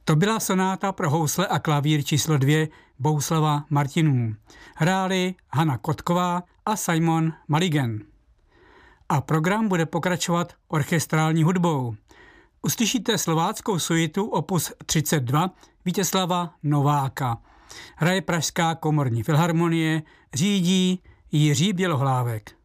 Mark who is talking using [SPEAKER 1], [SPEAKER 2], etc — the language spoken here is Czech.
[SPEAKER 1] To byla sonáta pro housle a klavír číslo 2 Bohuslava Martinů. Hráli Hana Kotková a Simon Maligen. A program bude pokračovat orchestrální hudbou. Uslyšíte slováckou suitu opus 32 Vítězslava Nováka. Hraje Pražská komorní filharmonie, řídí Jiří Bělohlávek.